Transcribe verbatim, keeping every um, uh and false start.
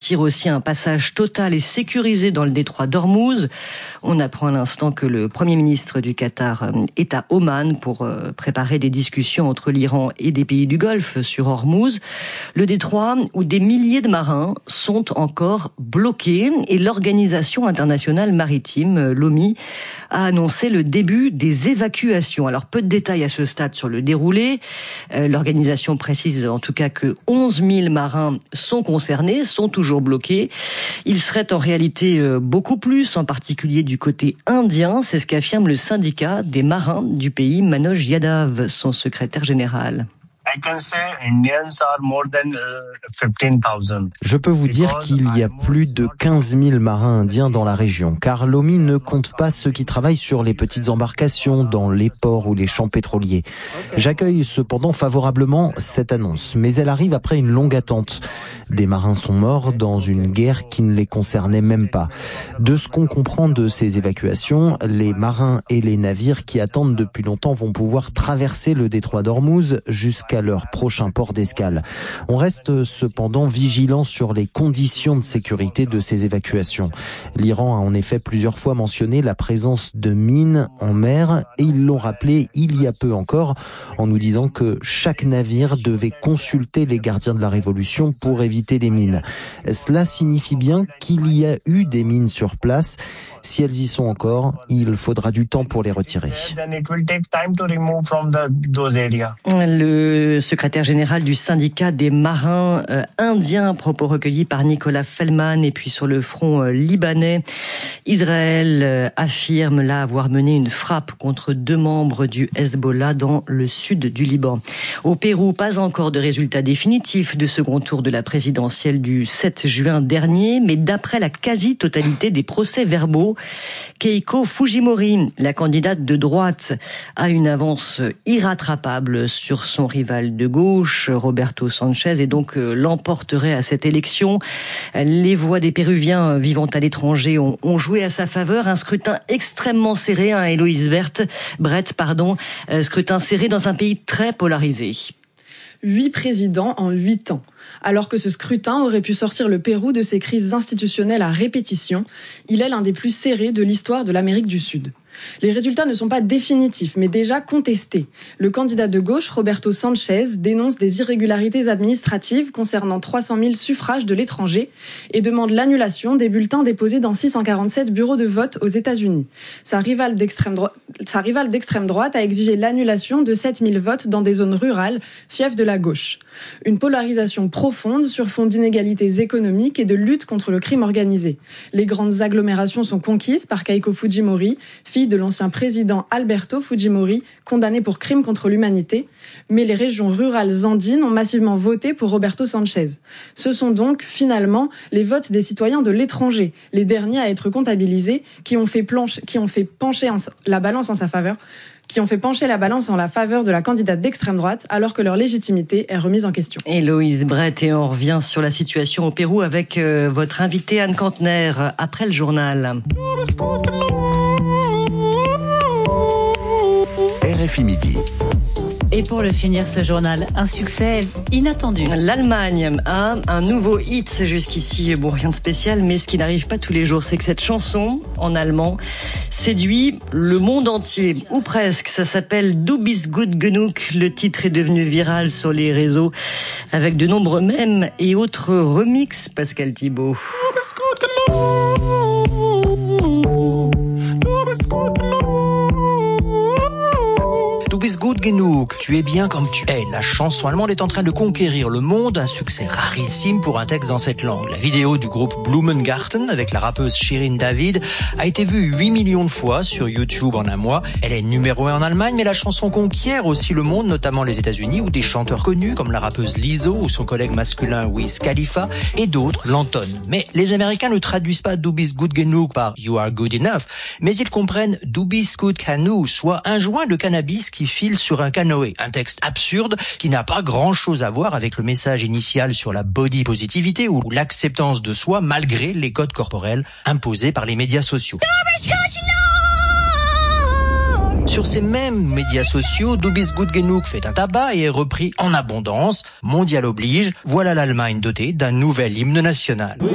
garantir aussi un passage total et sécurisé dans le détroit d'Ormuz. On apprend à l'instant que le Premier ministre du Qatar est à Oman pour préparer des discussions entre l'Iran et des pays du Golfe sur Ormuz. Le détroit où des milliers de marins sont encore bloqués et l'Organisation internationale maritime, l'O M I, a annoncé le début des évacuations. Alors peu de détails à ce stade sur le déroulé. Euh, l'organisation précise en tout cas que onze mille marins sont concernés, sont toujours bloqués. Ils seraient en réalité euh, beaucoup plus, en particulier du côté indien. C'est ce qu'affirme le syndicat des marins du pays, Manoj Yadav, son secrétaire général. Je peux vous dire qu'il y a plus de quinze mille marins indiens dans la région, car l'O M I ne compte pas ceux qui travaillent sur les petites embarcations dans les ports ou les champs pétroliers. J'accueille cependant favorablement cette annonce, mais elle arrive après une longue attente. Des marins sont morts dans une guerre qui ne les concernait même pas. De ce qu'on comprend de ces évacuations, les marins et les navires qui attendent depuis longtemps vont pouvoir traverser le détroit d'Ormuz jusqu'à leur prochain port d'escale. On reste cependant vigilant sur les conditions de sécurité de ces évacuations. L'Iran a en effet plusieurs fois mentionné la présence de mines en mer et ils l'ont rappelé il y a peu encore en nous disant que chaque navire devait consulter les gardiens de la Révolution pour éviter les mines. Cela signifie bien qu'il y a eu des mines sur place. Si elles y sont encore, il faudra du temps pour les retirer. Le secrétaire général du syndicat des marins euh, indiens, propos recueillis par Nicolas Fellman. Et puis sur le front euh, libanais, Israël euh, affirme là avoir mené une frappe contre deux membres du Hezbollah dans le sud du Liban. Au Pérou, pas encore de résultat définitif du second tour de la présidentielle du sept juin dernier, mais d'après la quasi-totalité des procès-verbaux, Keiko Fujimori, la candidate de droite, a une avance irrattrapable sur son rival de gauche, Roberto Sanchez, et donc euh, l'emporterait à cette élection. Les voix des Péruviens vivant à l'étranger ont, ont joué à sa faveur. Un scrutin extrêmement serré, hein, Héloïse Brett, Brett, pardon, euh, scrutin serré dans un pays très polarisé. Huit présidents en huit ans. Alors que ce scrutin aurait pu sortir le Pérou de ses crises institutionnelles à répétition, il est l'un des plus serrés de l'histoire de l'Amérique du Sud. Les résultats ne sont pas définitifs, mais déjà contestés. Le candidat de gauche, Roberto Sanchez, dénonce des irrégularités administratives concernant trois cent mille suffrages de l'étranger et demande l'annulation des bulletins déposés dans six cent quarante-sept bureaux de vote aux États-Unis. Sa rivale d'extrême, dro- Sa rivale d'extrême droite a exigé l'annulation de sept mille votes dans des zones rurales, fief de la gauche. Une polarisation profonde sur fond d'inégalités économiques et de lutte contre le crime organisé. Les grandes agglomérations sont conquises par Keiko Fujimori, fille de l'ancien président Alberto Fujimori, condamné pour crime contre l'humanité, mais les régions rurales andines ont massivement voté pour Roberto Sanchez. Ce sont donc, finalement, les votes des citoyens de l'étranger, les derniers à être comptabilisés, qui ont fait, planche, qui ont fait pencher en, la balance en sa faveur, qui ont fait pencher la balance en la faveur de la candidate d'extrême droite, alors que leur légitimité est remise en question. Héloïse Brett, et on revient sur la situation au Pérou avec euh, votre invitée Anne Kantner, après le journal. R F I Midi. Et pour le finir, ce journal, un succès inattendu. L'Allemagne a un nouveau hit jusqu'ici. Bon, rien de spécial, mais ce qui n'arrive pas tous les jours, c'est que cette chanson, en allemand, séduit le monde entier, ou presque. Ça s'appelle Du bist gut genug. Le titre est devenu viral sur les réseaux, avec de nombreux mèmes et autres remixes, Pascal Thibault. Du bist gut genug. Du bist gut genug. Du bist gut genug, tu es bien comme tu es. La chanson allemande est en train de conquérir le monde, un succès rarissime pour un texte dans cette langue. La vidéo du groupe Blumengarten avec la rappeuse Shirin David a été vue huit millions de fois sur YouTube en un mois. Elle est numéro un en Allemagne, mais la chanson conquiert aussi le monde, notamment les États-Unis, où des chanteurs connus comme la rappeuse Lizzo ou son collègue masculin Wiz Khalifa et d'autres l'entonnent. Mais les Américains ne traduisent pas Du bist gut genug par You are good enough, mais ils comprennent Du bist gut Kanu, soit un joint de cannabis qui file sur un canoë. Un texte absurde qui n'a pas grand-chose à voir avec le message initial sur la body positivité ou l'acceptance de soi malgré les codes corporels imposés par les médias sociaux. Sur ces mêmes médias sociaux, Du bist gut genug fait un tabac et est repris en abondance. Mondial oblige, voilà l'Allemagne dotée d'un nouvel hymne national.